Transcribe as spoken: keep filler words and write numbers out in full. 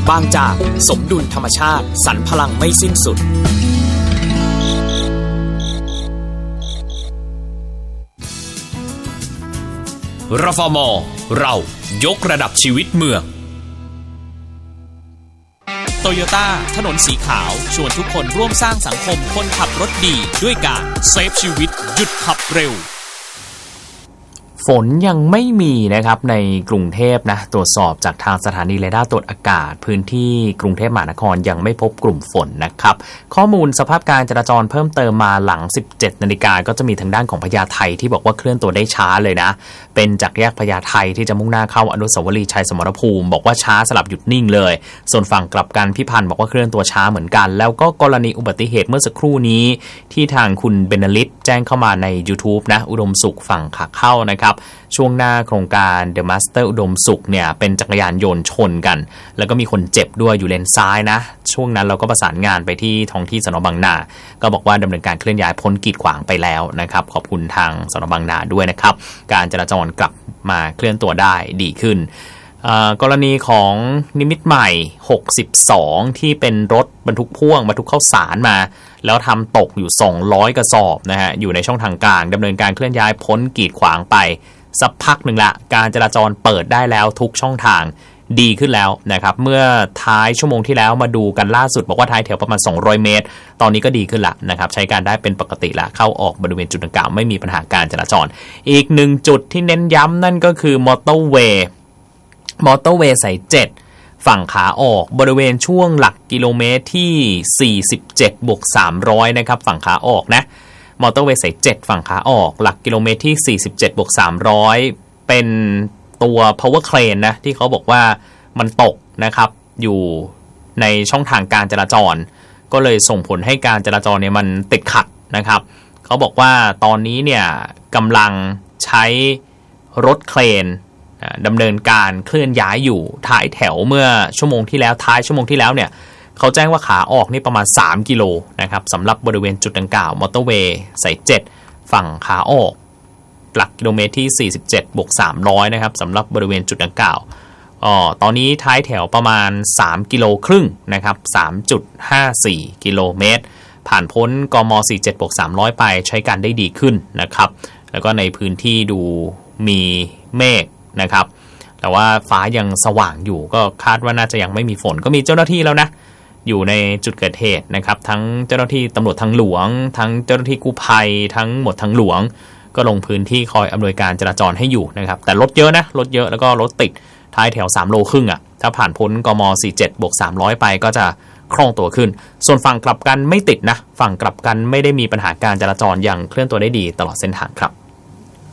บางจากสมดุลธรรมชาติสรรพลังไม่สิ้นสุดรฟม.เรายกระดับชีวิตเมืองโตโยต้าถนนสีขาวชวนทุกคนร่วมสร้างสังคมคนขับรถดีด้วยการเซฟชีวิตหยุดขับเร็วฝนยังไม่มีนะครับในกรุงเทพนะตรวจสอบจากทางสถานีเรดาร์ตรวจอากาศพื้นที่กรุงเทพมหานครยังไม่พบกลุ่มฝนนะครับข้อมูลสภาพการจราจรเพิ่มเติมมาหลัง สิบเจ็ดนาฬิกาก็จะมีทางด้านของพญาไทที่บอกว่าเคลื่อนตัวได้ช้าเลยนะเป็นจากแยกพญาไทที่จะมุ่งหน้าเข้าอนุสาวรีย์ชัยสมรภูมิบอกว่าช้าสลับหยุดนิ่งเลยส่วนฝั่งกลับกันพิพันธ์บอกว่าเคลื่อนตัวช้าเหมือนกันแล้วก็กรณีอุบัติเหตุเมื่อสักครู่นี้ที่ทางคุณเบนลิตแจ้งเข้ามาใน YouTube นะอุดมสุขฝั่งขาเข้านะครับช่วงหน้าโครงการ The Master อุดมสุขเนี่ยเป็นจักรยานยนต์ชนกันแล้วก็มีคนเจ็บด้วยอยู่เลนซ้ายนะช่วงนั้นเราก็ประสานงานไปที่ท้องที่สน.บางนาก็บอกว่าดำเนินการเคลื่อนย้ายพ้นกีดขวางไปแล้วนะครับขอบคุณทางสน.บางนาด้วยนะครับการจราจรกลับมาเคลื่อนตัวได้ดีขึ้นกรณีของนิมิตรใหม่หกสิบสองที่เป็นรถบรรทุกพ่วงบรรทุกข้าวสารมาแล้วทำตกอยู่สองร้อยกระสอบนะฮะอยู่ในช่องทางกลางดำเนินการเคลื่อนย้ายพ้นกีดขวางไปสักพักหนึ่งละการจราจรเปิดได้แล้วทุกช่องทางดีขึ้นแล้วนะครับเมื่อท้ายชั่วโมงที่แล้วมาดูกันล่าสุดบอกว่าท้ายแถวประมาณสองร้อยเมตรตอนนี้ก็ดีขึ้นละนะครับใช้การได้เป็นปกติละเข้าออกบริเวณจุดดังกล่าวไม่มีปัญหาการจราจรอีกหนึ่งจุดที่เน้นย้ำนั่นก็คือมอเตอร์เวย์มอเตอร์เวย์สายเจ็ดฝั่งขาออกบริเวณช่วงหลักกิโลเมตรที่สี่สิบเจ็ดบวกสามร้อยนะครับฝั่งขาออกนะมอเตอร์เวย์สายเจ็ดฝั่งขาออกหลักกิโลเมตรที่สี่สิบเจ็ดบวกสามร้อยเป็นตัว power crane นะที่เขาบอกว่ามันตกนะครับอยู่ในช่องทางการจราจรก็เลยส่งผลให้การจราจรเนี่ยมันติดขัดนะครับเขาบอกว่าตอนนี้เนี่ยกำลังใช้รถเครนดำเนินการเคลื่อนย้ายอยู่ท้ายแถวเมื่อชั่วโมงที่แล้วท้ายชั่วโมงที่แล้วเนี่ยเขาแจ้งว่าขาออกนี่ประมาณสามกิโลนะครับสำหรับบริเวณจุดดังกล่าวมอเตอร์เวย์สายเจ็ดฝั่งขาออกหลักกิโลเมตรที่สี่สิบเจ็ดบวกสามร้อยนะครับสำหรับบริเวณจุดดังกล่าวอ๋อตอนนี้ท้ายแถวประมาณสามกิโลครึ่งนะครับ สามจุดห้าสี่ กิโลเมตรผ่านพ้นกมสี่สิบเจ็ดบวกสามร้อยไปใช้การได้ดีขึ้นนะครับแล้วก็ในพื้นที่ดูมีเมฆนะครับแต่ว่าฟ้ายังสว่างอยู่ก็คาดว่าน่าจะยังไม่มีฝนก็มีเจ้าหน้าที่แล้วนะอยู่ในจุดเกิดเหตุนะครับทั้งเจ้าหน้าที่ตำรวจทางหลวงทั้งเจ้าหน้าที่กู้ภัยทั้งหมดทางหลวงก็ลงพื้นที่คอยอำนวยการจราจรให้อยู่นะครับแต่รถเยอะนะรถเยอะแล้วก็รถติดท้ายแถวสามโลครึ่งอ่ะถ้าผ่านพ้นกมสี่สิบเจ็ดบวกสามร้อยไปก็จะคล่องตัวขึ้นส่วนฝั่งกลับกันไม่ติดนะฝั่งกลับกันไม่ได้มีปัญหาการจราจรยังเคลื่อนตัวได้ดีตลอดเส้นทางครับ